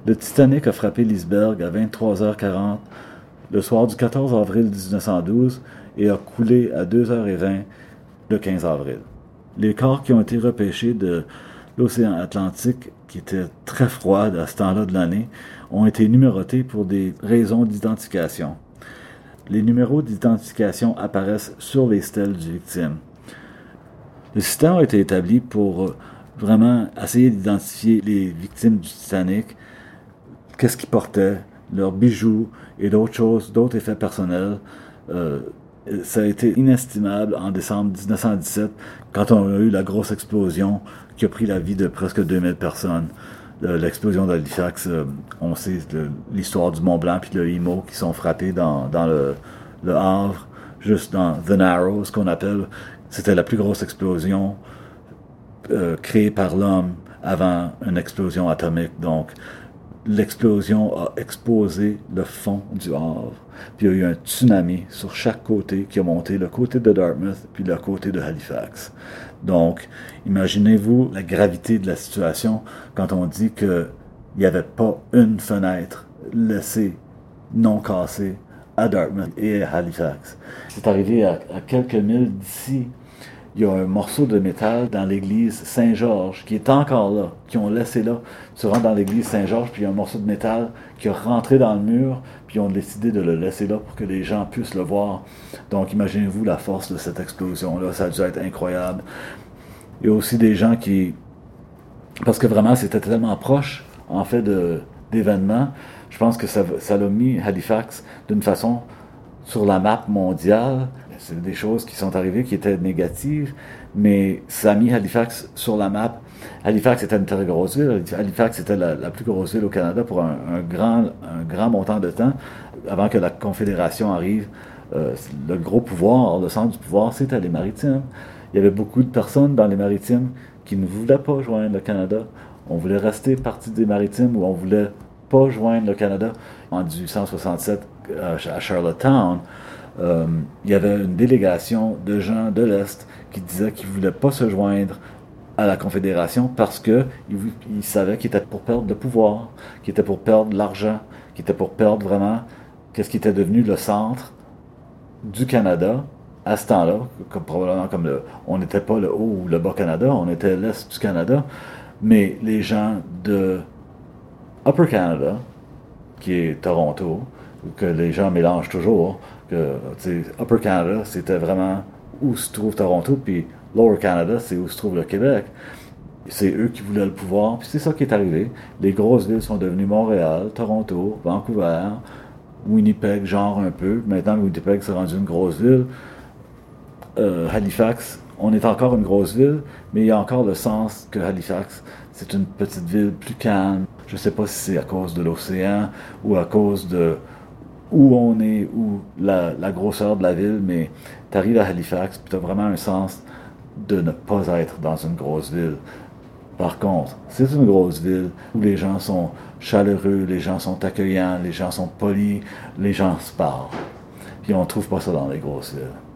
Le Titanic a frappé l'iceberg à 23h40 le soir du 14 avril 1912 et a coulé à 2h20 le 15 avril. Les corps qui ont été repêchés de l'océan Atlantique, qui était très froid à ce temps-là de l'année, ont été numérotés pour des raisons d'identification. Les numéros d'identification apparaissent sur les stèles du victime. Le système a été établi pour vraiment essayer d'identifier les victimes du Titanic, qu'est-ce qu'ils portaient, leurs bijoux et d'autres choses, d'autres effets personnels. Ça a été inestimable en décembre 1917, quand on a eu la grosse explosion qui a pris la vie de presque 2000 personnes. L'explosion d'Halifax, on sait l'histoire du Mont-Blanc puis le Imo qui sont frappés dans le Havre, juste dans The Narrows, qu'on appelle. C'était la plus grosse explosion créée par l'homme avant une explosion atomique. Donc, l'explosion a exposé le fond du Havre. Puis il y a eu un tsunami sur chaque côté qui a monté le côté de Dartmouth puis le côté de Halifax. Donc, imaginez-vous la gravité de la situation quand on dit qu'il n'y avait pas une fenêtre laissée non cassée à Dartmouth et à Halifax. C'est arrivé à quelques milles d'ici. Il y a un morceau de métal dans l'église Saint-Georges qui est encore là, qui ont laissé là. Tu rentres dans l'église Saint-Georges, puis il y a un morceau de métal qui est rentré dans le mur, puis ils ont décidé de le laisser là pour que les gens puissent le voir. Donc imaginez-vous la force de cette explosion-là, ça a dû être incroyable. Il y a aussi des gens qui... Parce que vraiment, c'était tellement proche, en fait, d'événements. Je pense que ça l'a mis Halifax d'une façon sur la map mondiale. C'est des choses qui sont arrivées qui étaient négatives, mais ça a mis Halifax sur la map. Halifax était une très grosse ville. Halifax était la plus grosse ville au Canada pour un grand montant de temps. Avant que la Confédération arrive, le gros pouvoir, le centre du pouvoir, c'était les Maritimes. Il y avait beaucoup de personnes dans les Maritimes qui ne voulaient pas joindre le Canada. On voulait rester partie des Maritimes ou on voulait pas joindre le Canada. En 1867, à Charlottetown, il y avait une délégation de gens de l'Est qui disaient qu'ils ne voulaient pas se joindre à la Confédération parce qu'ils savaient qu'ils étaient pour perdre le pouvoir, qu'ils étaient pour perdre l'argent, qu'ils étaient pour perdre vraiment qu'est-ce qui était devenu le centre du Canada à ce temps-là, probablement comme on n'était pas le Haut ou le Bas-Canada, on était l'Est du Canada, mais les gens de Upper Canada, qui est Toronto, que les gens mélangent toujours, que Upper Canada, c'était vraiment où se trouve Toronto, puis Lower Canada, c'est où se trouve le Québec. C'est eux qui voulaient le pouvoir, puis c'est ça qui est arrivé. Les grosses villes sont devenues Montréal, Toronto, Vancouver, Winnipeg, genre un peu. Maintenant, Winnipeg s'est rendu une grosse ville. Halifax, on est encore une grosse ville, mais il y a encore le sens que Halifax, c'est une petite ville plus calme. Je ne sais pas si c'est à cause de l'océan ou à cause de où on est, ou la grosseur de la ville, mais tu arrives à Halifax, puis tu as vraiment un sens de ne pas être dans une grosse ville. Par contre, c'est une grosse ville où les gens sont chaleureux, les gens sont accueillants, les gens sont polis, les gens se parlent. Puis on ne trouve pas ça dans les grosses villes.